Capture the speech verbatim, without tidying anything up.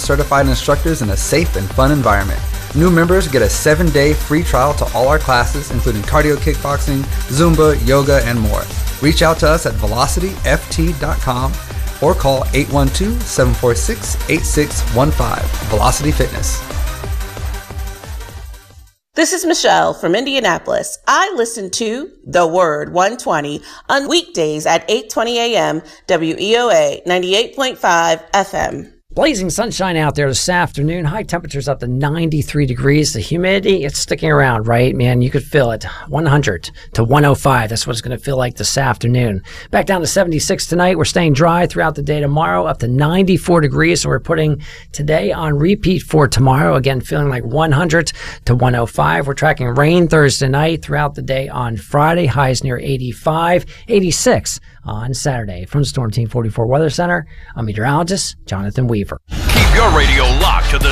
certified instructors in a safe and fun environment. New members get a seven-day free trial to all our classes, including cardio kickboxing, Zumba, yoga, and more. Reach out to us at velocity f t dot com or call eight one two, seven four six, eight six one five. Velocity Fitness. This is Michelle from Indianapolis. I listen to The Word one twenty on weekdays at eight twenty a.m. W E O A ninety-eight point five F M. Blazing sunshine out there this afternoon. High temperatures up to ninety-three degrees. The humidity, it's sticking around, right? Man, you could feel it. one hundred to one oh five. That's what it's going to feel like this afternoon. Back down to seventy-six tonight. We're staying dry throughout the day tomorrow, up to ninety-four degrees. So we're putting today on repeat for tomorrow. Again, feeling like one hundred to one oh five. We're tracking rain Thursday night throughout the day on Friday. Highs near eighty-five, eighty-six on Saturday. From Storm Team forty-four Weather Center, I'm meteorologist Jonathan Weaver. Keep your radio locked to the